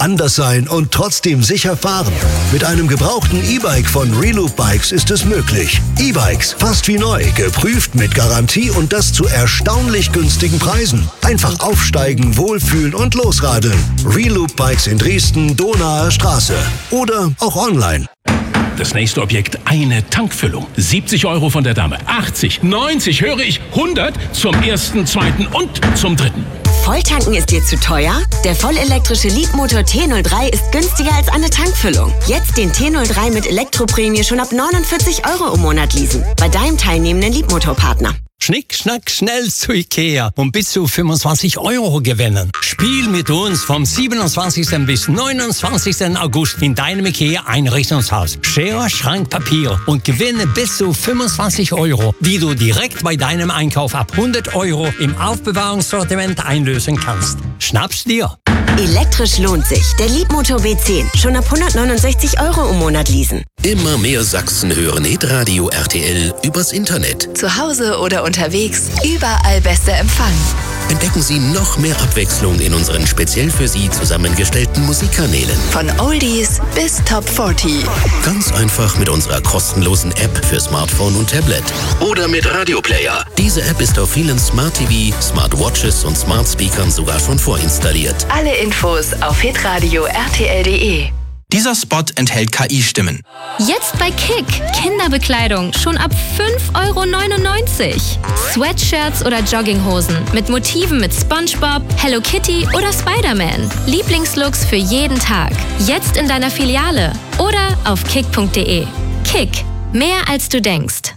Anders sein und trotzdem sicher fahren. Mit einem gebrauchten E-Bike von Reloop Bikes ist es möglich. E-Bikes, fast wie neu, geprüft mit Garantie und das zu erstaunlich günstigen Preisen. Einfach aufsteigen, wohlfühlen und losradeln. Reloop Bikes in Dresden, Donaer Straße. Oder auch online. Das nächste Objekt, eine Tankfüllung. 70 € von der Dame, 80, 90, höre ich, 100 zum ersten, zweiten und zum dritten. Volltanken ist dir zu teuer? Der vollelektrische Leapmotor T03 ist günstiger als eine Tankfüllung. Jetzt den T03 mit Elektroprämie schon ab 49 € im Monat leasen. Bei deinem teilnehmenden Leapmotor-Partner. Schnick, schnack, schnell zu Ikea und bis zu 25 € gewinnen. Spiel mit uns vom 27. bis 29. August in deinem Ikea-Einrichtungshaus. Schere, Schrank, Papier und gewinne bis zu 25 €, die du direkt bei deinem Einkauf ab 100 € im Aufbewahrungssortiment einlösen kannst. Schnapp's dir! Elektrisch lohnt sich. Der Leapmotor B10. Schon ab 169 € im Monat leasen. Immer mehr Sachsen hören Hitradio RTL übers Internet. Zu Hause oder unterwegs, überall bester Empfang. Entdecken Sie noch mehr Abwechslung in unseren speziell für Sie zusammengestellten Musikkanälen. Von Oldies bis Top 40. Ganz einfach mit unserer kostenlosen App für Smartphone und Tablet. Oder mit Radioplayer. Diese App ist auf vielen Smart TV, Smartwatches und Smart Speakern sogar schon vorinstalliert. Alle Infos auf hitradio rtl.de. Dieser Spot enthält KI-Stimmen. Jetzt bei Kick. Kinderbekleidung schon ab 5,99 €. Sweatshirts oder Jogginghosen mit Motiven mit SpongeBob, Hello Kitty oder Spider-Man. Lieblingslooks für jeden Tag. Jetzt in deiner Filiale oder auf kick.de. Kick. Mehr als du denkst.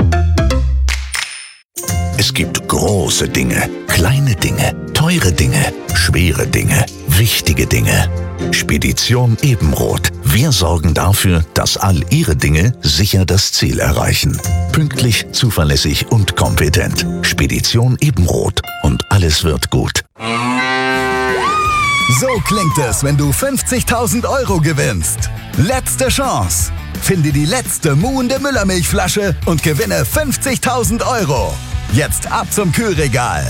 Es gibt große Dinge, kleine Dinge, teure Dinge, schwere Dinge, wichtige Dinge. Spedition Ebenroth. Wir sorgen dafür, dass all Ihre Dinge sicher das Ziel erreichen. Pünktlich, zuverlässig und kompetent. Spedition Ebenroth. Und alles wird gut. So klingt es, wenn du 50.000 € gewinnst. Letzte Chance. Finde die letzte muhende Müllermilchflasche und gewinne 50.000 €. Jetzt ab zum Kühlregal.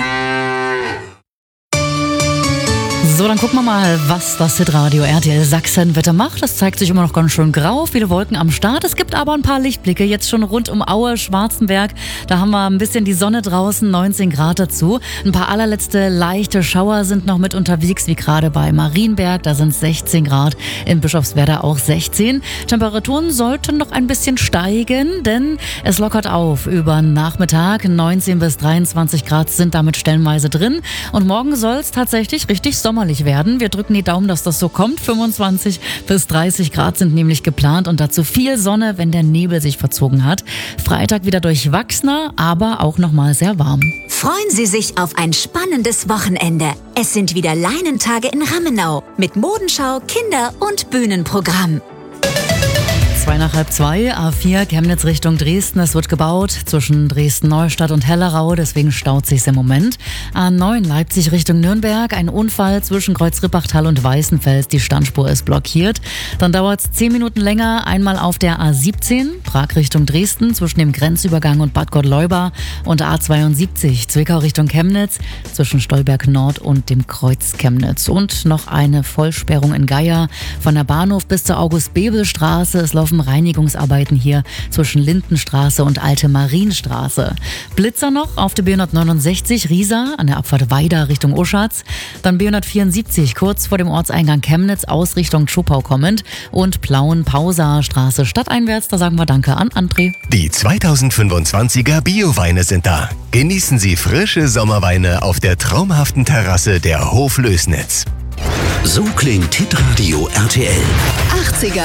So, dann gucken wir mal, was das Hitradio RTL Sachsen-Wetter macht. Das zeigt sich immer noch ganz schön grau, viele Wolken am Start. Es gibt aber ein paar Lichtblicke, jetzt schon rund um Aue, Schwarzenberg. Da haben wir ein bisschen die Sonne draußen, 19 Grad dazu. Ein paar allerletzte leichte Schauer sind noch mit unterwegs, wie gerade bei Marienberg. Da sind es 16 Grad, in Bischofswerda auch 16. Temperaturen sollten noch ein bisschen steigen, denn es lockert auf über den Nachmittag. 19 bis 23 Grad sind damit stellenweise drin. Und morgen soll es tatsächlich richtig sommerlich werden. Wir drücken die Daumen, dass das so kommt. 25 bis 30 Grad sind nämlich geplant und dazu viel Sonne, wenn der Nebel sich verzogen hat. Freitag wieder durchwachsener, aber auch nochmal sehr warm. Freuen Sie sich auf ein spannendes Wochenende. Es sind wieder Leinentage in Rammenau mit Modenschau, Kinder- und Bühnenprogramm. 2 nach halb 2, A4 Chemnitz Richtung Dresden. Es wird gebaut zwischen Dresden-Neustadt und Hellerau, deswegen staut sich's im Moment. A9 Leipzig Richtung Nürnberg, ein Unfall zwischen Kreuz-Rippachtal und Weißenfels. Die Standspur ist blockiert. Dann dauert's 10 Minuten länger, einmal auf der A17 Prag Richtung Dresden zwischen dem Grenzübergang und Bad Gottleuba und A72 Zwickau Richtung Chemnitz zwischen Stolberg Nord und dem Kreuz Chemnitz. Und noch eine Vollsperrung in Geier von der Bahnhof bis zur August-Bebel-Straße. Es laufen Reinigungsarbeiten hier zwischen Lindenstraße und Alte Marienstraße. Blitzer noch auf der B169 Riesa an der Abfahrt Weida Richtung Uschatz. Dann B174 kurz vor dem Ortseingang Chemnitz aus Richtung Tschopau kommend. Und Plauen-Pauser Straße stadteinwärts. Da sagen wir Danke an André. Die 2025er Bio-Weine sind da. Genießen Sie frische Sommerweine auf der traumhaften Terrasse der Hoflößnitz. So klingt Hitradio RTL. 80er